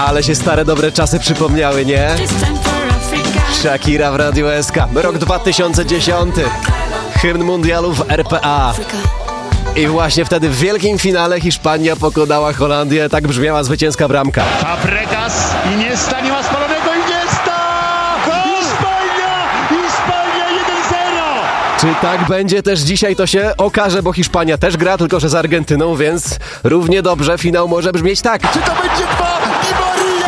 Ale się stare dobre czasy przypomniały, nie? Shakira w Radiu SK. Rok 2010. Hymn mundialu w RPA. I właśnie wtedy w wielkim finale Hiszpania pokonała Holandię. Tak brzmiała zwycięska bramka. Fabregas, Iniesta, nie ma spalonego, Iniesta! Hiszpania 1-0! Czy tak będzie też dzisiaj, to się okaże, bo Hiszpania też gra, tylko że z Argentyną, więc równie dobrze finał może brzmieć tak. Czy to będzie 2? I Maria!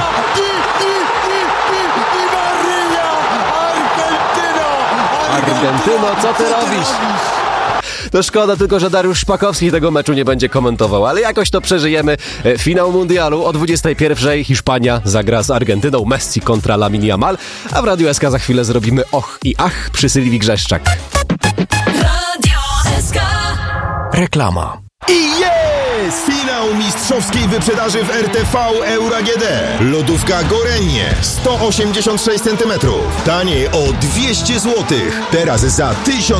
Argentyno, co ty robisz? To szkoda tylko, że Dariusz Szpakowski tego meczu nie będzie komentował, ale jakoś to przeżyjemy. Finał mundialu o 21:00 Hiszpania zagra z Argentyną, Messi kontra Lamine Yamal, a w Radiu SK za chwilę zrobimy och i ach przy Sylwii Grzeszczak. Radio SK. Reklama. I jest! Finał mistrzowskiej wyprzedaży w RTV Euro AGD. Lodówka Gorenje 186 cm. Taniej o 200 zł. Teraz za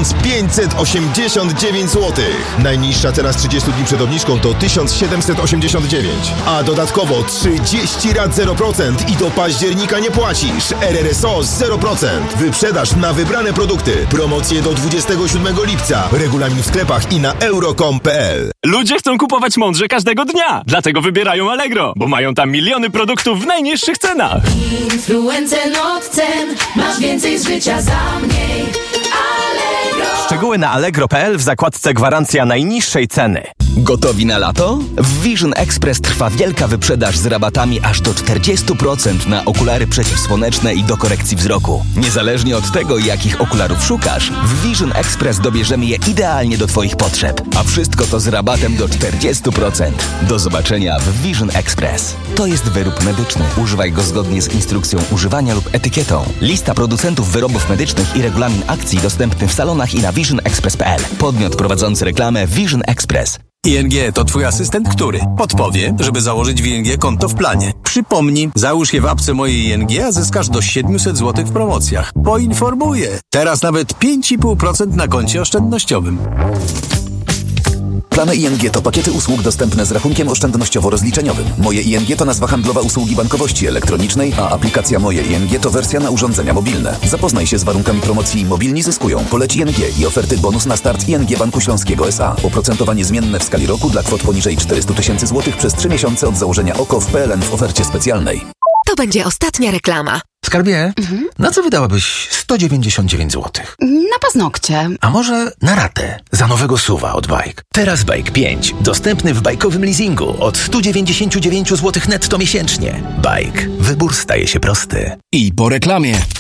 1589 zł. Najniższa cena z 30 dni przed obniżką to 1789. A dodatkowo 30 rat 0% i do października nie płacisz. RRSO 0%. Wyprzedaż na wybrane produkty. Promocje do 27 lipca. Regulamin w sklepach i na euro.com.pl. Ludzie chcą kupować mądrze każdego dnia, dlatego wybierają Allegro, bo mają tam miliony produktów w najniższych cenach. Influencer od cen, masz więcej z życia za mniej. Allegro. Szczegóły na allegro.pl w zakładce gwarancja najniższej ceny. Gotowi na lato? W Vision Express trwa wielka wyprzedaż z rabatami aż do 40% na okulary przeciwsłoneczne i do korekcji wzroku. Niezależnie od tego, jakich okularów szukasz, w Vision Express dobierzemy je idealnie do Twoich potrzeb. A wszystko to z rabatem do 40%. Do zobaczenia w Vision Express. To jest wyrób medyczny. Używaj go zgodnie z instrukcją używania lub etykietą. Lista producentów wyrobów medycznych i regulamin akcji dostępny w salonach i na visionexpress.pl. Podmiot prowadzący reklamę Vision Express. ING to twój asystent, który podpowie, żeby założyć w ING konto w planie. Przypomnij, załóż je w apce mojej ING, a zyskasz do 700 zł w promocjach. Poinformuję. Teraz nawet 5,5% na koncie oszczędnościowym. Plany ING to pakiety usług dostępne z rachunkiem oszczędnościowo-rozliczeniowym. Moje ING to nazwa handlowa usługi bankowości elektronicznej, a aplikacja Moje ING to wersja na urządzenia mobilne. Zapoznaj się z warunkami promocji Mobilni zyskują. Poleć ING i oferty bonus na start ING Banku Śląskiego S.A. Oprocentowanie zmienne w skali roku dla kwot poniżej 400 000 zł przez 3 miesiące od założenia OKO w PLN w ofercie specjalnej. To będzie ostatnia reklama. Skarbie, na co wydałabyś 199 zł? Na paznokcie. A może na ratę za nowego SUV-a od Bike? Teraz Bike 5. Dostępny w bajkowym leasingu od 199 zł netto miesięcznie. Bike. Wybór staje się prosty. I po reklamie.